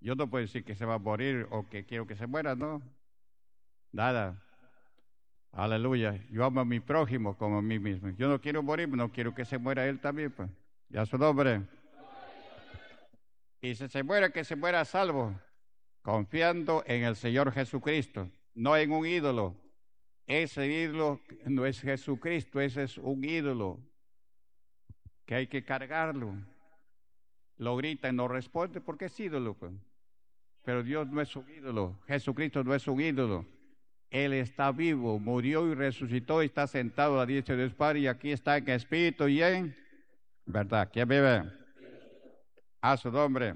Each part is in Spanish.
Yo no puedo decir que se va a morir o que quiero que se muera, no. Nada. Aleluya. Yo amo a mi prójimo como a mí mismo. Yo no quiero morir, no quiero que se muera él también, pues. Ya su nombre. Y si se muere, que se muera a salvo, confiando en el Señor Jesucristo, no en un ídolo. Ese ídolo no es Jesucristo, ese es un ídolo que hay que cargarlo. Lo gritan, no responde porque es ídolo, pues. Pero Dios no es un ídolo, Jesucristo no es un ídolo. Él está vivo, murió y resucitó y está sentado a la diestra de Dios Padre y aquí está en espíritu y en verdad. ¿Quién vive? A su nombre.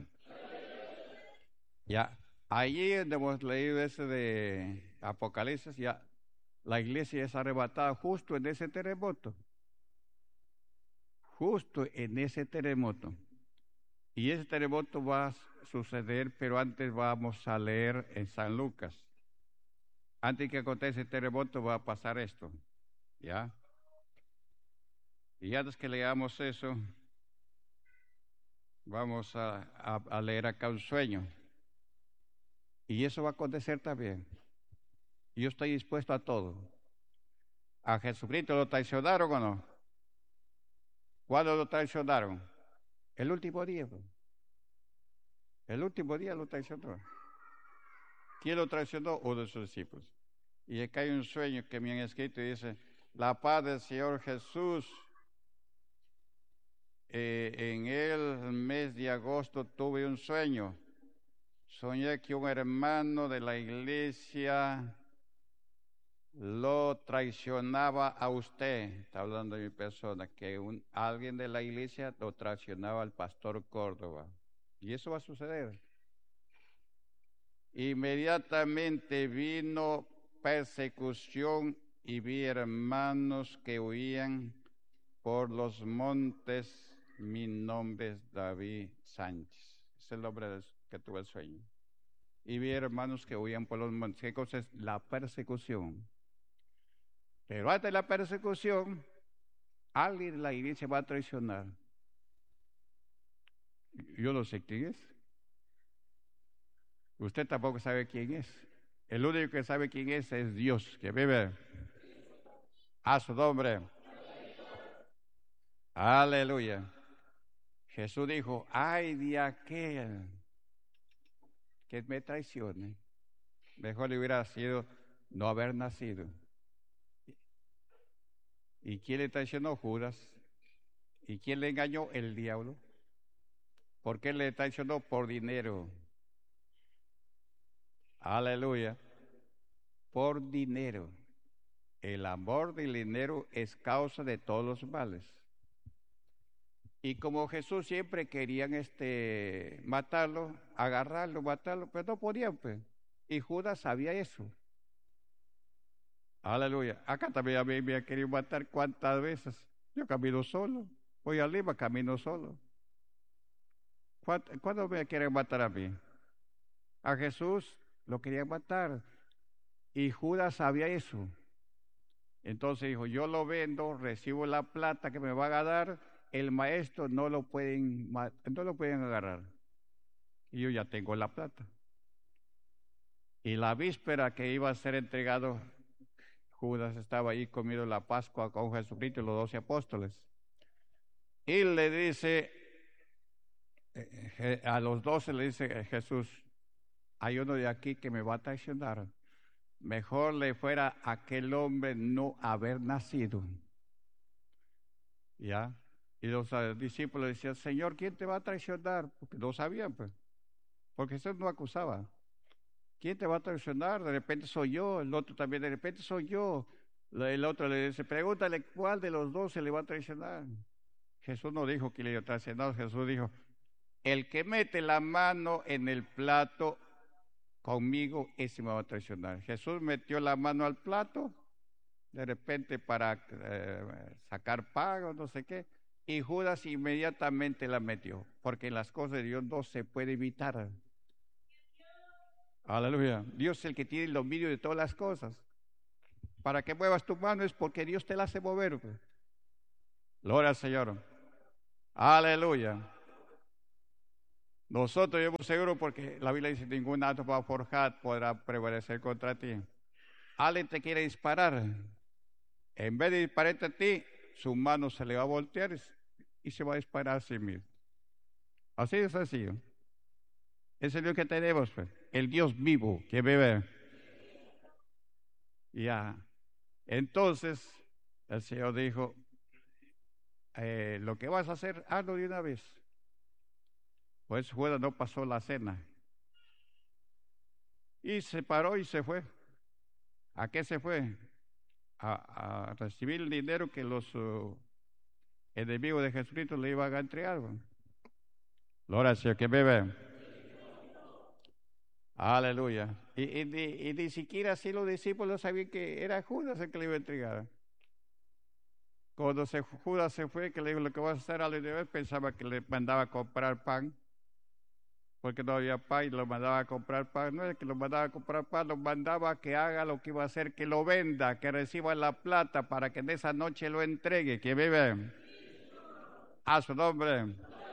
Ya, allí donde hemos leído ese de Apocalipsis, ya la iglesia es arrebatada justo en ese terremoto, justo en ese terremoto. Y ese terremoto va a suceder, pero antes vamos a leer en San Lucas. Antes que acontezca el terremoto va a pasar esto, ¿ya? Y antes que leamos eso, vamos a leer acá un sueño. Y eso va a acontecer también. Yo estoy dispuesto a todo. ¿A Jesucristo lo traicionaron o no? ¿Cuándo lo traicionaron? El último día, pues. El último día lo traicionó. ¿Quién lo traicionó? Uno de sus discípulos. Y acá hay un sueño que me han escrito y dice, la paz del Señor Jesús, en el mes de agosto tuve un sueño. Soñé que un hermano de la iglesia lo traicionaba a usted. Está hablando de mi persona, que alguien de la iglesia lo traicionaba al pastor Córdoba. Y eso va a suceder. Inmediatamente vino persecución y vi hermanos que huían por los montes. Mi nombre es David Sánchez. Es el nombre que tuve el sueño. Y vi hermanos que huían por los montes. ¿Qué cosa es? La persecución. Pero antes de la persecución, alguien de la iglesia va a traicionar. Yo no sé quién es. Usted tampoco sabe quién es. El único que sabe quién es Dios, que vive a su nombre. Aleluya. Jesús dijo, ay de aquel que me traicione. Mejor le hubiera sido no haber nacido. ¿Y quién le traicionó? Judas. ¿Y quién le engañó? El diablo. ¿Por qué le traicionó? Por dinero. Aleluya. Por dinero. El amor del dinero es causa de todos los males. Y como Jesús siempre querían matarlo, agarrarlo, matarlo, pero no podían, pues. Y Judas sabía eso. Aleluya. Acá también a mí me han querido matar cuántas veces. Yo camino solo. Voy a Lima, camino solo. ¿Cuándo me quieren matar a mí? A Jesús lo querían matar. Y Judas sabía eso. Entonces dijo, yo lo vendo, recibo la plata que me van a dar, el maestro no lo pueden agarrar. Y yo ya tengo la plata. Y la víspera que iba a ser entregado, Judas estaba ahí comiendo la Pascua con Jesucristo y los 12 apóstoles. Y le dice, a los 12 le dice Jesús, hay uno de aquí que me va a traicionar. Mejor le fuera a aquel hombre no haber nacido. ¿Ya? Y los discípulos decían, Señor, ¿quién te va a traicionar? Porque no sabían, pues. Porque Jesús no acusaba. ¿Quién te va a traicionar? De repente soy yo, el otro también, de repente soy yo. El otro le dice, pregúntale cuál de los dos se le va a traicionar. Jesús no dijo que le iba a traicionar, Jesús dijo, el que mete la mano en el plato conmigo, ese me va a traicionar. Jesús metió la mano al plato, de repente para sacar pago, no sé qué, y Judas inmediatamente la metió, porque en las cosas de Dios no se puede evitar. Aleluya. Dios es el que tiene el dominio de todas las cosas. Para que muevas tu mano es porque Dios te la hace mover, pues. Gloria al Señor. Aleluya. Nosotros estamos seguros porque la Biblia dice, ningún acto va a forjar podrá prevalecer contra ti. Alguien te quiere disparar. En vez de dispararte a ti, su mano se le va a voltear y se va a disparar a sí mismo. Así de sencillo. Es el Dios que tenemos, pues. El Dios vivo que vive. Ya. Entonces, el Señor dijo, lo que vas a hacer, hazlo de una vez. Pues Judas no pasó la cena. Y se paró y se fue. ¿A qué se fue? A recibir el dinero que los enemigos de Jesucristo le iban a entregar. Gloria al Señor, que vive. Aleluya. Y ni siquiera así los discípulos sabían que era Judas el que le iba a entregar. Cuando Judas se fue, que le dijo lo que vas a hacer a la vez, pensaba que le mandaba a comprar pan, porque no había pan y lo mandaba a comprar pan. No es que lo mandaba a comprar pan, lo mandaba a que haga lo que iba a hacer, que lo venda, que reciba la plata para que en esa noche lo entregue, que vive a su nombre.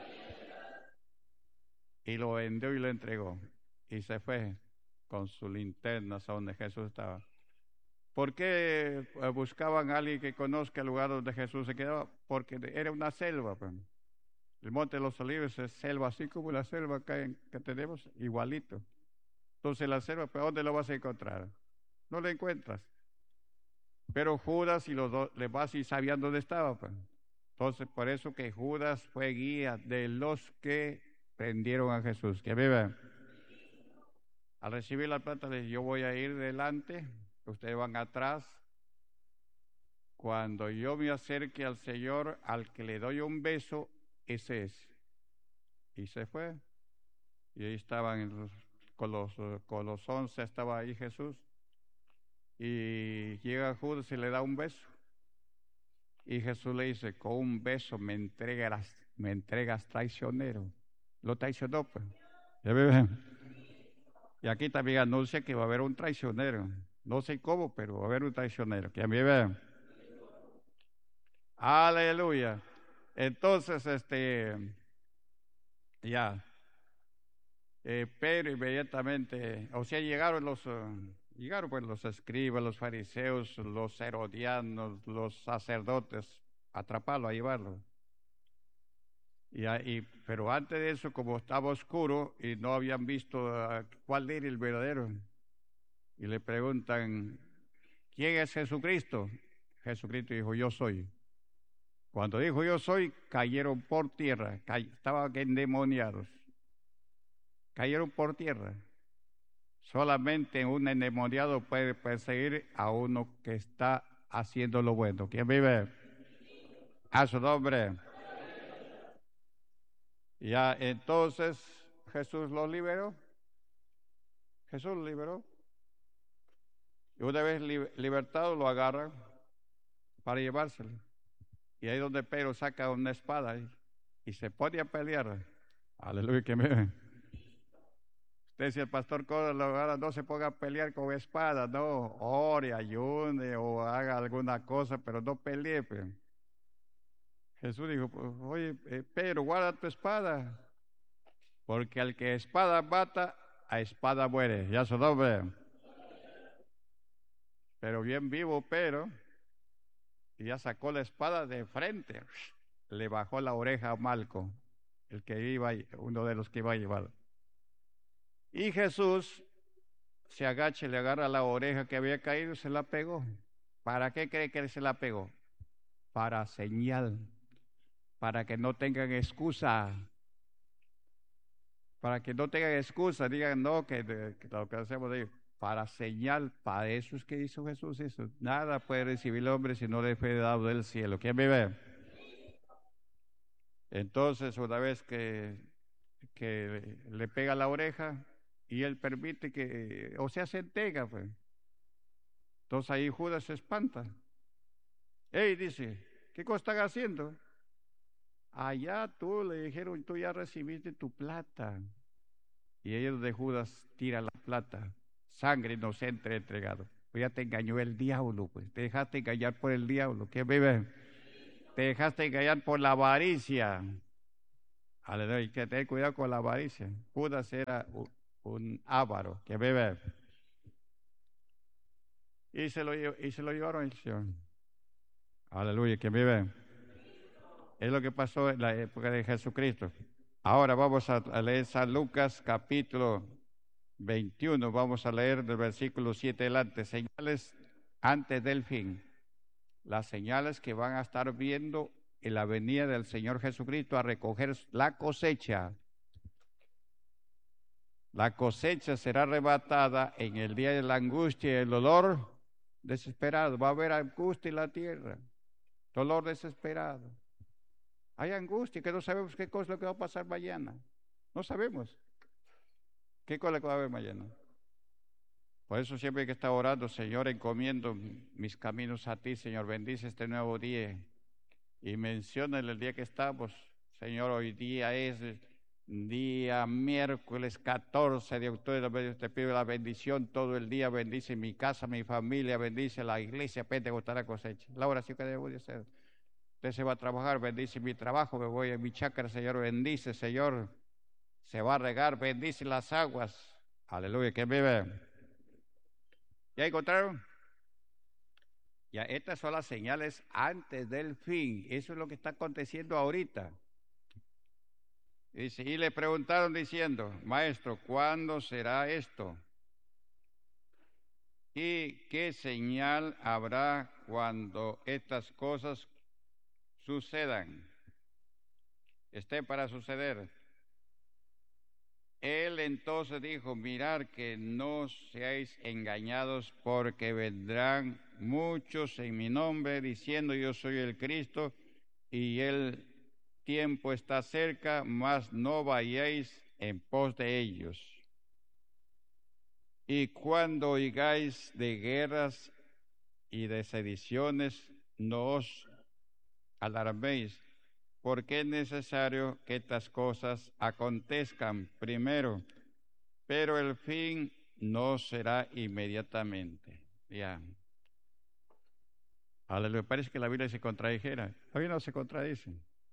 Y lo vendió y lo entregó. Y se fue con su linterna a donde Jesús estaba. ¿Por qué buscaban a alguien que conozca el lugar donde Jesús se quedaba? Porque era una selva. Pues. El Monte de los Olivos es selva, así como la selva que tenemos, igualito. Entonces la selva, ¿pero dónde lo vas a encontrar? No lo encuentras. Pero Judas y los dos, le vas y sabían dónde estaba. Pues. Entonces, por eso que Judas fue guía de los que prendieron a Jesús. Que vive. Al recibir la plata, le dije, yo voy a ir delante, ustedes van atrás. Cuando yo me acerque al Señor, al que le doy un beso, ese es. Y se fue. Y ahí estaban con los 11, estaba ahí Jesús. Y llega Judas y le da un beso. Y Jesús le dice, con un beso me entregas traicionero. Lo traicionó, pues. Y aquí también anuncia que va a haber un traicionero. No sé cómo, pero va a haber un traicionero. Que a mí vean. Aleluya. Entonces, ya, Pedro inmediatamente, o sea, llegaron pues los escribas, los fariseos, los herodianos, los sacerdotes, a atraparlo, a llevarlo. Pero antes de eso, como estaba oscuro y no habían visto cuál era el verdadero, y le preguntan, ¿quién es Jesucristo? Jesucristo dijo, yo soy. Cuando dijo yo soy, cayeron por tierra, estaban endemoniados. Cayeron por tierra. Solamente un endemoniado puede perseguir a uno que está haciendo lo bueno. ¿Quién vive? A su nombre. Ya entonces Jesús los liberó. Jesús los liberó. Y una vez libertado lo agarran para llevárselo. Y ahí es donde Pedro saca una espada y se pone a pelear. Aleluya, que me ve. Usted, si el pastor Córdoba no se ponga a pelear con espada, no, ore, ayune o haga alguna cosa, pero no pelee. Pues. Jesús dijo, pues, oye, Pedro, guarda tu espada, porque al que espada mata, a espada muere. Ya su nombre. Pero bien vivo Pedro, y ya sacó la espada de frente, le bajó la oreja a Malco, uno de los que iba a llevar. Y Jesús se agacha y le agarra la oreja que había caído y se la pegó. ¿Para qué cree que él se la pegó? Para señal, para que no tengan excusa. Para que no tengan excusa, digan no, que lo que hacemos de ellos. Para señal, para eso es que hizo Jesús eso. Nada puede recibir el hombre si no le fue dado del cielo. ¿Quién vive? Entonces, una vez que le pega la oreja y él permite o sea, se entrega, pues. Entonces ahí Judas se espanta. Ey, dice, ¿qué cosa están haciendo? Allá tú le dijeron, tú ya recibiste tu plata. Y ellos de Judas tira la plata, sangre inocente entregado. Pues ya te engañó el diablo, pues. Te dejaste engañar por el diablo. ¿Qué vive? Te dejaste engañar por la avaricia. Aleluya, hay que tener cuidado con la avaricia. Judas era un avaro que bebe. Y se lo llevaron al Señor. Aleluya, que vive. Es lo que pasó en la época de Jesucristo. Ahora vamos a leer San Lucas capítulo 21. Vamos a leer del versículo 7 adelante. Señales antes del fin. Las señales que van a estar viendo en la venida del Señor Jesucristo a recoger la cosecha. La cosecha será arrebatada en el día de la angustia y el dolor desesperado. Va a haber angustia en la tierra, dolor desesperado. Hay angustia que no sabemos qué cosa es lo que va a pasar mañana. No sabemos qué cosa es lo que va a haber mañana. Por eso siempre hay que estar orando, Señor, encomiendo mis caminos a ti, Señor. Bendice este nuevo día y menciona el día que estamos. Señor, hoy día es día miércoles 14 de octubre. Te pido la bendición todo el día. Bendice mi casa, mi familia, bendice la iglesia pentecostal la cosecha. La oración que debo de hacer. Usted se va a trabajar, bendice mi trabajo, me voy a mi chacra, Señor, bendice, Señor. Se va a regar, bendice las aguas. Aleluya, que vive. ¿Ya encontraron? Ya, estas son las señales antes del fin. Eso es lo que está aconteciendo ahorita. Dice, y le preguntaron diciendo, Maestro, ¿cuándo será esto? ¿Y qué señal habrá cuando estas cosas sucedan? Estén para suceder. Él entonces dijo, mirad que no seáis engañados porque vendrán muchos en mi nombre diciendo yo soy el Cristo y el tiempo está cerca, mas no vayáis en pos de ellos. Y cuando oigáis de guerras y de sediciones, no os alarméis, porque es necesario que estas cosas acontezcan primero, pero el fin no será inmediatamente. Ya. Aleluya, parece que la Biblia se contradijera. La Biblia no se contradice.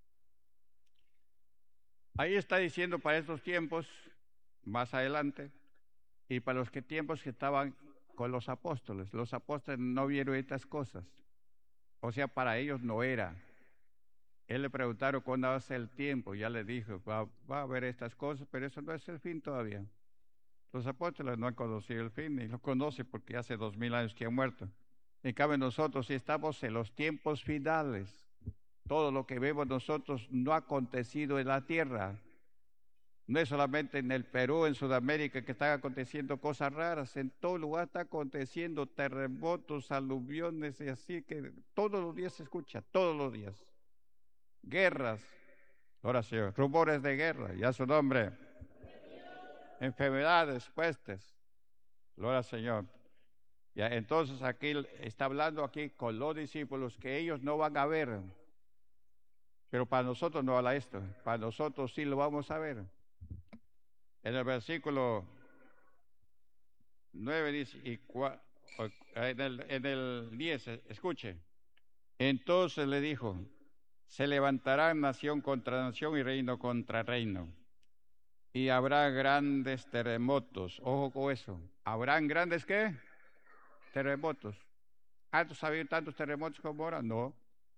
Ahí está diciendo para estos tiempos, más adelante, y para los tiempos que estaban con los apóstoles. Los apóstoles no vieron estas cosas. O sea, para ellos no era. Él le preguntaron cuándo va a ser el tiempo. Ya le dijo, va a haber estas cosas, pero eso no es el fin todavía. Los apóstoles no han conocido el fin, ni lo conocen porque hace 2000 años que han muerto. En cambio nosotros, si estamos en los tiempos finales, todo lo que vemos nosotros no ha acontecido en la tierra. No es solamente en el Perú, en Sudamérica, que están aconteciendo cosas raras. En todo lugar está aconteciendo terremotos, aluviones y así que todos los días se escucha, todos los días. Guerras, ahora sí, rumores de guerra, ya su nombre. Enfermedades, pestes, gloria al Señor. Ya, entonces aquí está hablando aquí con los discípulos que ellos no van a ver, pero para nosotros no habla esto, para nosotros sí lo vamos a ver. En el versículo 9 dice, en el 10, escuche, entonces le dijo, se levantará nación contra nación y reino contra reino. Y habrá grandes terremotos. Ojo con eso. ¿Habrán grandes qué? Terremotos. ¿Antes ha habido tantos terremotos como ahora? No.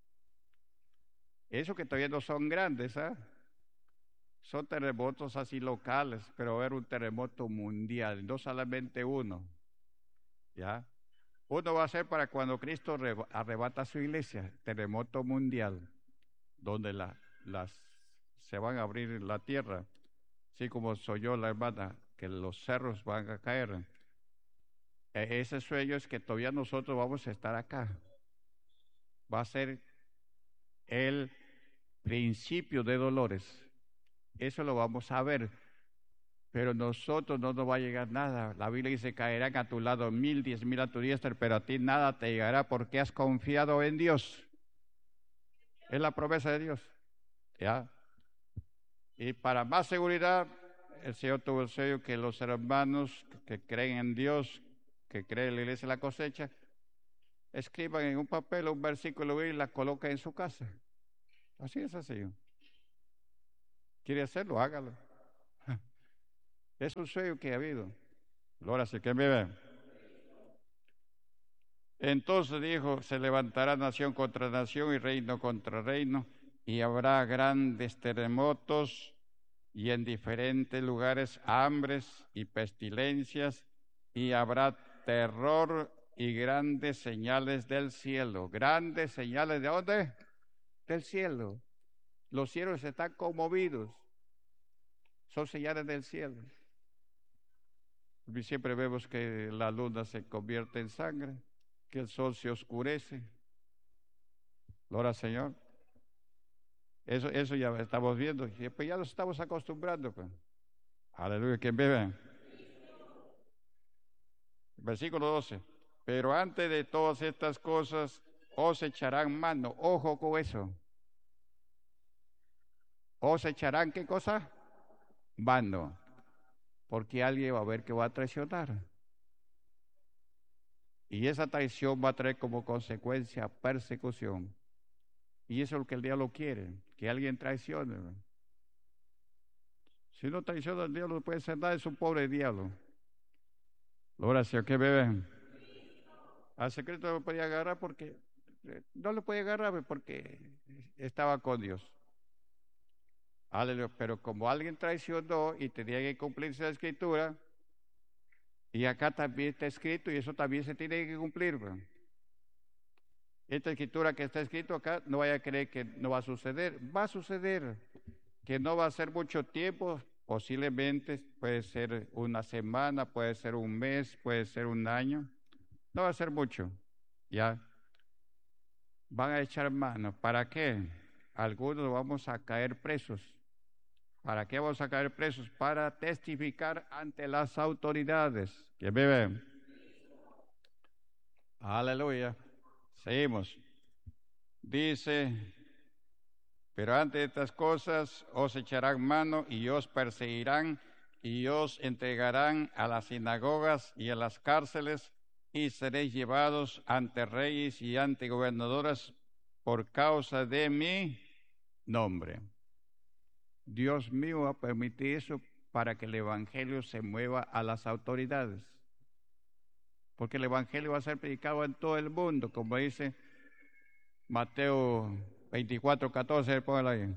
Eso que todavía no son grandes, ¿ah? Son terremotos así locales, pero era un terremoto mundial, no solamente uno. ¿Ya? Uno va a ser para cuando Cristo arrebata su iglesia, terremoto mundial, donde se van a abrir la tierra. Así como soy yo, la hermana, que los cerros van a caer. Ese sueño es que todavía nosotros vamos a estar acá. Va a ser el principio de dolores. Eso lo vamos a ver. Pero nosotros no nos va a llegar nada. La Biblia dice, caerán a tu lado 1000, 10,000 a tu diestra, pero a ti nada te llegará porque has confiado en Dios. Es la promesa de Dios. ¿Ya? Y para más seguridad, el Señor tuvo el sello que los hermanos que creen en Dios, que creen en la iglesia de la cosecha, escriban en un papel un versículo y la coloquen en su casa. Así es así. ¿Quiere hacerlo? Hágalo. Es un sueño que ha habido. Gloria a que me ve. Entonces dijo, se levantará nación contra nación y reino contra reino, y habrá grandes terremotos y en diferentes lugares hambres y pestilencias, y habrá terror y grandes señales del cielo. ¿Grandes señales de dónde? Del cielo. Los cielos están conmovidos. Son señales del cielo. Y siempre vemos que la luna se convierte en sangre, que el sol se oscurece. Gloria al Señor. Eso ya estamos viendo. Y pues ya nos estamos acostumbrando. Pues. Aleluya, que bebe. Versículo 12. Pero antes de todas estas cosas os echarán mano. Ojo con eso. Os echarán, ¿qué cosa? Mano. Porque alguien va a ver que va a traicionar. Y esa traición va a traer como consecuencia persecución. Y eso es lo que el diablo quiere, que alguien traicione. Si no traiciona al diablo, no puede ser nada, es un pobre diablo. Gloria al Señor, que bebe. Al secreto no lo podía agarrar porque, no lo podía agarrar porque estaba con Dios. Aleluya, pero como alguien traicionó y tenía que cumplirse la escritura, y acá también está escrito y eso también se tiene que cumplir. Esta escritura que está escrito acá, no vaya a creer que no va a suceder. Va a suceder, que no va a ser mucho tiempo, posiblemente puede ser una semana, puede ser un mes, puede ser un año. No va a ser mucho, ya. Van a echar mano. ¿Para qué? Algunos vamos a caer presos. ¿Para qué vamos a caer presos? Para testificar ante las autoridades. ¿Quién vive? Aleluya. Seguimos. Dice, pero ante estas cosas os echarán mano y os perseguirán y os entregarán a las sinagogas y a las cárceles y seréis llevados ante reyes y ante gobernadoras por causa de mi nombre. Dios mío va a permitir eso para que el evangelio se mueva a las autoridades. Porque el evangelio va a ser predicado en todo el mundo, como dice Mateo 24:14, póngalo ahí.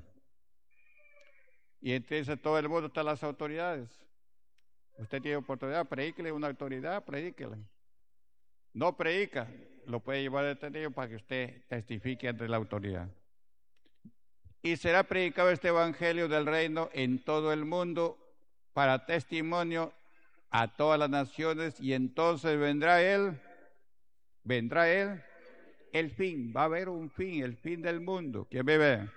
Y entonces todo el mundo están las autoridades. Usted tiene oportunidad, predíquele una autoridad, predíquele. No predica, lo puede llevar detenido para que usted testifique ante la autoridad. Y será predicado este evangelio del reino en todo el mundo para testimonio a todas las naciones, y entonces vendrá él, el fin, va a haber un fin, el fin del mundo. ¿Quién me ve?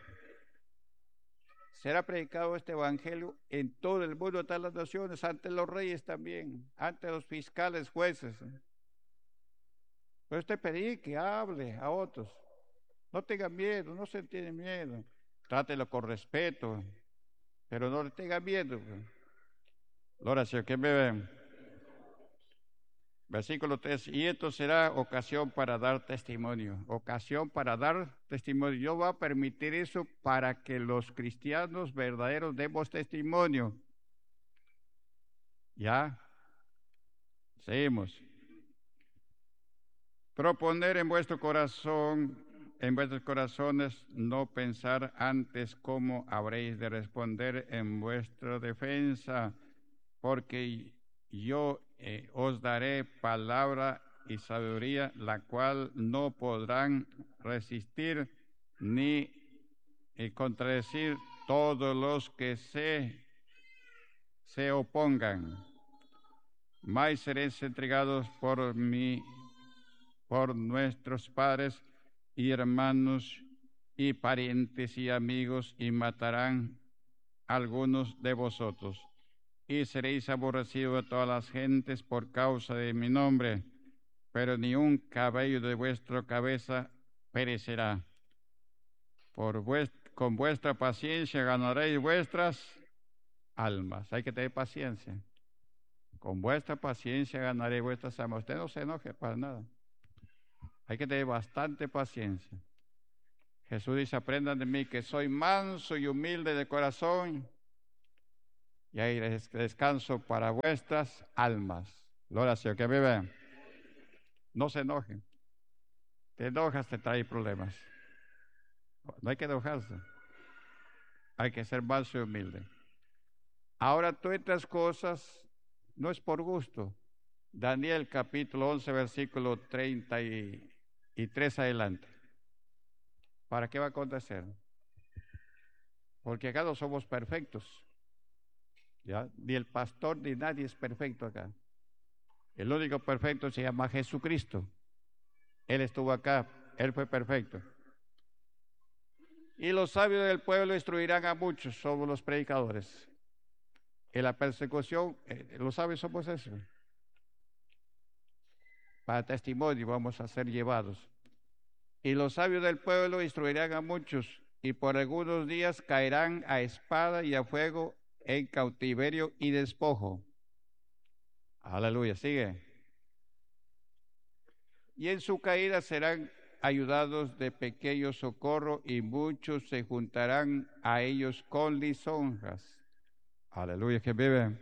Será predicado este evangelio en todo el mundo, a todas las naciones, ante los reyes también, ante los fiscales, jueces. Pero usted predique, hable a otros. No tenga miedo, no se tiene miedo. Trátelo con respeto, pero no le tenga miedo. Gloria al Señor, ¿quién me ve? Versículo 3, y esto será ocasión para dar testimonio. Ocasión para dar testimonio. Dios va a permitir eso para que los cristianos verdaderos demos testimonio. ¿Ya? Seguimos. Proponer en vuestro corazón, en vuestros corazones, no pensar antes cómo habréis de responder en vuestra defensa, porque yo os daré palabra y sabiduría, la cual no podrán resistir ni contradecir todos los que se opongan. Mas seréis entregados por nuestros padres y hermanos y parientes y amigos, y matarán algunos de vosotros. Y seréis aborrecidos de todas las gentes por causa de mi nombre, pero ni un cabello de vuestra cabeza perecerá. Con vuestra paciencia ganaréis vuestras almas. Hay que tener paciencia. Con vuestra paciencia ganaréis vuestras almas. Usted no se enoje para nada. Hay que tener bastante paciencia. Jesús dice, aprendan de mí que soy manso y humilde de corazón, y hay descanso para vuestras almas. Gloria al Señor, que vive. No se enojen. Te enojas, te trae problemas. No hay que enojarse. Hay que ser manso y humilde. Ahora, todas estas cosas no es por gusto. Daniel capítulo 11, versículo 33 adelante. ¿Para qué va a acontecer? Porque acá no somos perfectos. ¿Ya? Ni el pastor ni nadie es perfecto acá. El único perfecto se llama Jesucristo. Él estuvo acá, Él fue perfecto. Y los sabios del pueblo instruirán a muchos, somos los predicadores. En la persecución, los sabios somos eso. Para testimonio vamos a ser llevados. Y los sabios del pueblo instruirán a muchos, y por algunos días caerán a espada y a fuego en cautiverio y despojo. Aleluya, sigue. Y en su caída serán ayudados de pequeño socorro, y muchos se juntarán a ellos con lisonjas. Aleluya, que viven.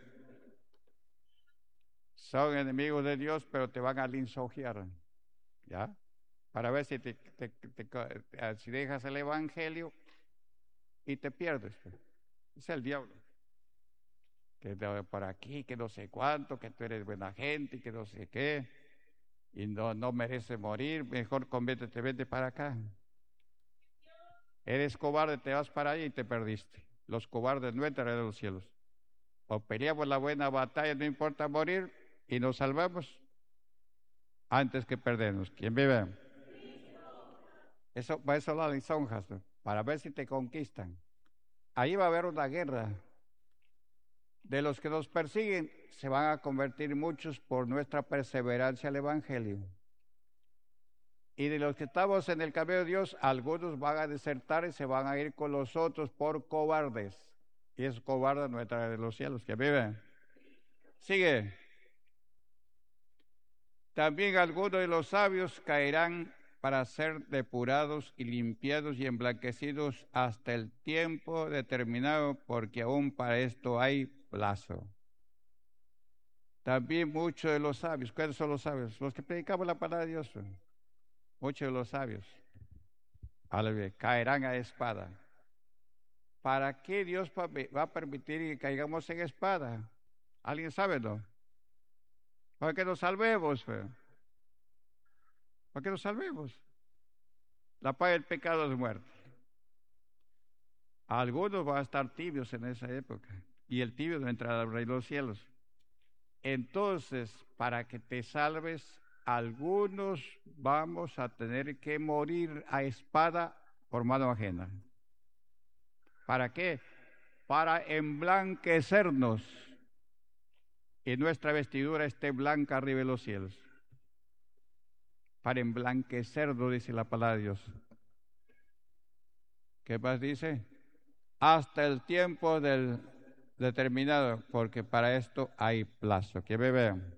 Son enemigos de Dios, pero te van a lisonjear, ¿ya? Para ver si si dejas el evangelio y te pierdes. Es el diablo. Que para aquí, que no sé cuánto, que tú eres buena gente y que no sé qué, y no merece morir, mejor conviértete, vete para acá. Eres cobarde, te vas para allá y te perdiste. Los cobardes no entran en los cielos. O peleamos la buena batalla, no importa morir, y nos salvamos antes que perdernos. ¿Quién vive? Eso son las lisonjas, ¿no? Para ver si te conquistan. Ahí va a haber una guerra. De los que nos persiguen, se van a convertir muchos por nuestra perseverancia al Evangelio. Y de los que estamos en el camino de Dios, algunos van a desertar y se van a ir con los otros por cobardes. Y esos cobardes no entran en los cielos, que viven. Sigue. También algunos de los sabios caerán para ser depurados y limpiados y emblanquecidos hasta el tiempo determinado, porque aún para esto hay plazo. También muchos de los sabios, ¿cuáles son los sabios? Los que predicamos la palabra de Dios. Muchos de los sabios, aleluya, caerán a espada. ¿Para qué Dios va a permitir que caigamos en espada? ¿Alguien sabe, no? Para que nos salvemos, para que nos salvemos. La paga del pecado es muerte. Algunos van a estar tibios en esa época, y el tibio no entrará al reino de los cielos. Entonces, para que te salves, algunos vamos a tener que morir a espada por mano ajena. ¿Para qué? Para emblanquecernos y nuestra vestidura esté blanca arriba de los cielos. Para emblanquecernos, dice la palabra de Dios. ¿Qué más dice? Hasta el tiempo del determinado, porque para esto hay plazo. ¿Qué me vean?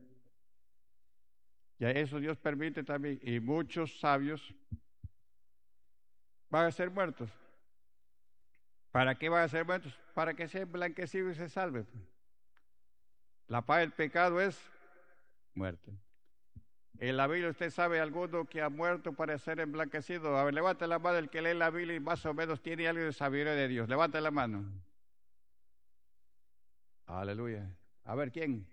Y a eso Dios permite también, y muchos sabios van a ser muertos. ¿Para qué van a ser muertos? Para que sean emblanquecidos y se salven. La paga del pecado es muerte. En la Biblia, ¿usted sabe alguno que ha muerto para ser emblanquecido? A ver, levante la mano el que lee la Biblia y más o menos tiene algo de sabiduría de Dios. Levante la mano. Aleluya. A ver, ¿quién?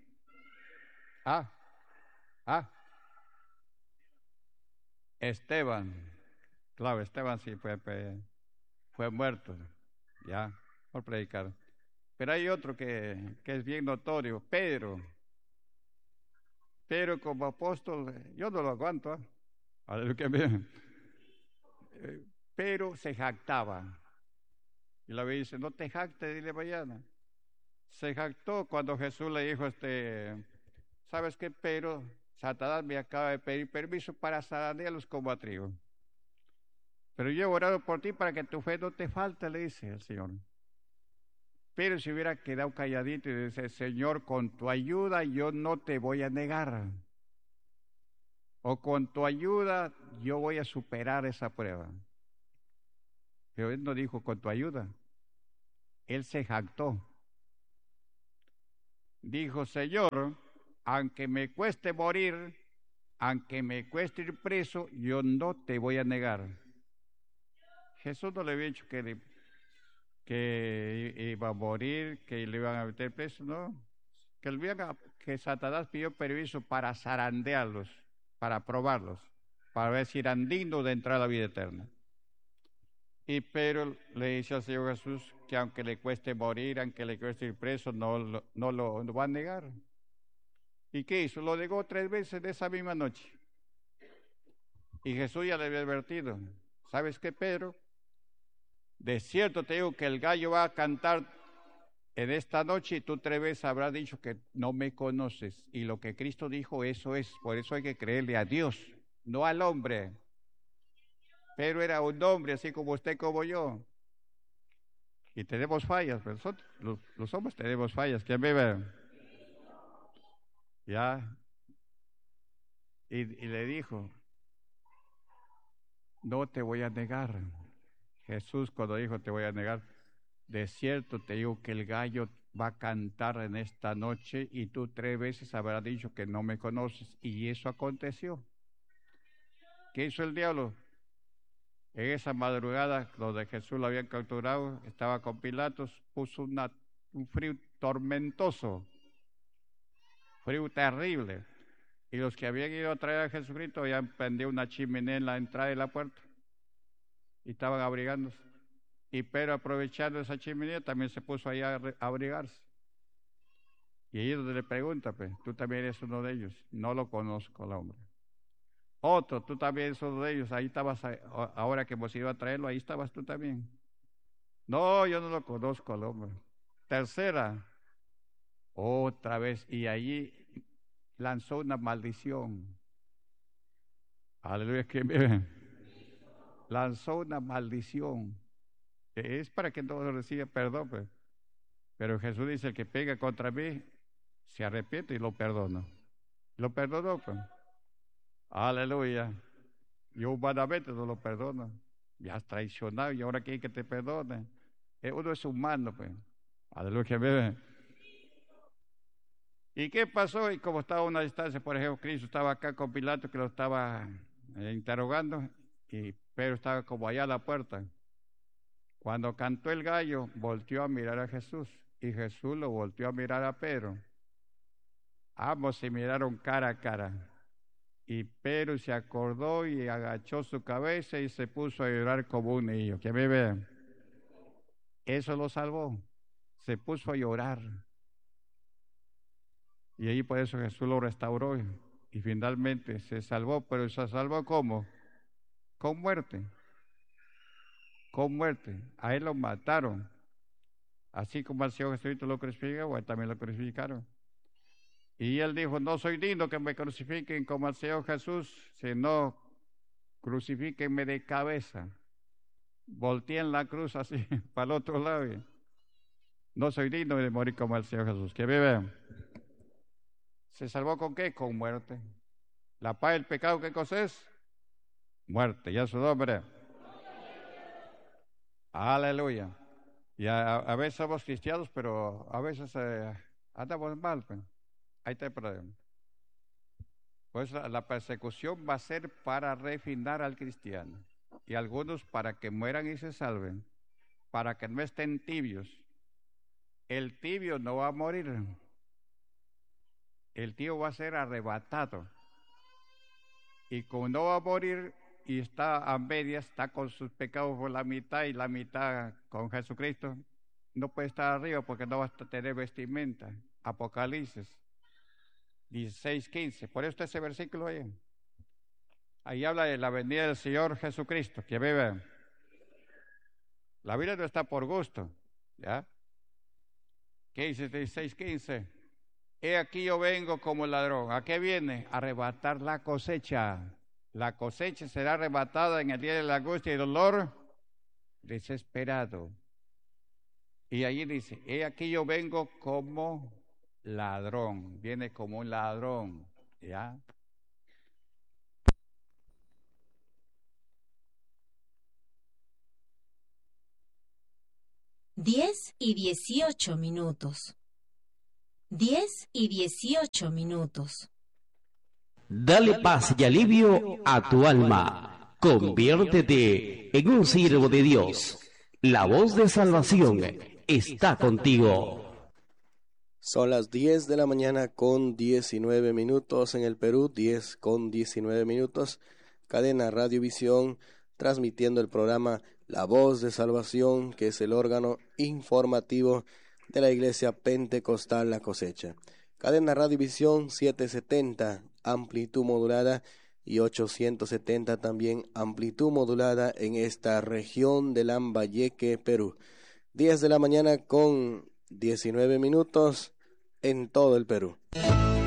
Esteban. Claro, Esteban sí fue muerto, ya, por predicar. Pero hay otro que es bien notorio, Pedro. Pedro como apóstol, yo no lo aguanto. Aleluya. Pero se jactaba. Y la Biblia dice, no te jactes, dile mañana. Se jactó cuando Jesús le dijo, ¿sabes qué, Pedro? Satanás me acaba de pedir permiso para zarandearlos como a trigo. Pero yo he orado por ti para que tu fe no te falte, le dice el Señor. Pero si hubiera quedado calladito y dice, Señor, con tu ayuda yo no te voy a negar. O con tu ayuda yo voy a superar esa prueba. Pero él no dijo con tu ayuda. Él se jactó. Dijo, Señor, aunque me cueste morir, aunque me cueste ir preso, yo no te voy a negar. Jesús no le había dicho que iba a morir, que le iban a meter preso, no. Que Satanás pidió permiso para zarandearlos, para probarlos, para ver si eran dignos de entrar a la vida eterna. Y Pedro le dice al Señor Jesús que aunque le cueste morir, aunque le cueste ir preso, no lo va a negar. ¿Y qué hizo? Lo negó 3 veces de esa misma noche. Y Jesús ya le había advertido, ¿sabes qué, Pedro? De cierto te digo que el gallo va a cantar en esta noche y tú 3 veces habrás dicho que no me conoces. Y lo que Cristo dijo, eso es. Por eso hay que creerle a Dios, no al hombre. Pedro era un hombre así como usted, como yo. Y tenemos fallas, pero nosotros, los hombres tenemos fallas. ¿Quién vive? Ya. Y le dijo, no te voy a negar. Jesús cuando dijo te voy a negar, de cierto te digo que el gallo va a cantar en esta noche y tú 3 veces habrás dicho que no me conoces. Y eso aconteció. ¿Qué hizo el diablo? En esa madrugada donde Jesús lo habían capturado, estaba con Pilatos, puso un frío tormentoso, frío terrible. Y los que habían ido a traer a Jesucristo habían prendido una chimenea en la entrada de la puerta y estaban abrigándose. Y Pedro, aprovechando esa chimenea, también se puso ahí a abrigarse. Y ahí es donde le pregunta, pues, tú también eres uno de ellos. No lo conozco al hombre. Otro, tú también eres uno de ellos. Ahí estabas, ahora que hemos ido a traerlo, ahí estabas tú también. No, yo no lo conozco al hombre. Tercera, otra vez, y allí lanzó una maldición. Aleluya, que me lanzó una maldición. Es para que todos reciba perdón, pues. Pero Jesús dice, el que pega contra mí, se arrepiente y lo perdono. Lo perdonó, pues. Aleluya. Yo humanamente no lo perdono. Ya has traicionado y ahora quiere que te perdone. Uno es humano, pues. Aleluya, que me. ¿Y qué pasó? Y como estaba a una distancia, por ejemplo, Cristo estaba acá con Pilato que lo estaba interrogando y Pedro estaba como allá a la puerta. Cuando cantó el gallo, volteó a mirar a Jesús y Jesús lo volteó a mirar a Pedro. Ambos se miraron cara a cara y Pedro se acordó y agachó su cabeza y se puso a llorar como un niño. Que me vean. Eso lo salvó. Se puso a llorar. Y ahí por eso Jesús lo restauró y finalmente se salvó, pero se salvó ¿cómo? Con muerte. Con muerte. A él lo mataron. Así como al Señor Jesucristo lo crucificaron, a él también lo crucificaron. Y él dijo, no soy digno que me crucifiquen como al Señor Jesús, sino crucifíquenme de cabeza. Volteen la cruz así para el otro lado. No soy digno de morir como el Señor Jesús. Que vive. ¿Se salvó con qué? Con muerte. La paz del pecado, ¿qué cosa es? Muerte, ya su nombre. Aleluya. Y a veces somos cristianos, pero a veces andamos mal. Pues. Ahí está el problema. Pues la persecución va a ser para refinar al cristiano. Y algunos para que mueran y se salven, para que no estén tibios. El tibio no va a morir. El tibio va a ser arrebatado. Y como no va a morir y está a medias, está con sus pecados por la mitad y la mitad con Jesucristo, no puede estar arriba porque no va a tener vestimenta. Apocalipsis 16:15. Por eso está ese versículo ahí. Ahí habla de la venida del Señor Jesucristo, que vive. La vida no está por gusto, ¿ya? ¿Qué dice 16:15? He aquí yo vengo como ladrón. ¿A qué viene? A arrebatar la cosecha. La cosecha será arrebatada en el día de la angustia y dolor desesperado. Y allí dice, he aquí yo vengo como ladrón. Viene como un ladrón, ¿ya? Diez y 18 minutos. 10:18. Dale paz y alivio a tu alma. Conviértete en un siervo de Dios. La voz de salvación está contigo. Son las 10 de la mañana con 19 minutos en el Perú, 10 con 19 minutos. Cadena Radiovisión transmitiendo el programa La Voz de Salvación, que es el órgano informativo de la Iglesia Pentecostal La Cosecha. Cadena Radiovisión 770, amplitud modulada, y 870 también amplitud modulada en esta región de Lambayeque, Perú. 10 de la mañana con 19 minutos en todo el Perú.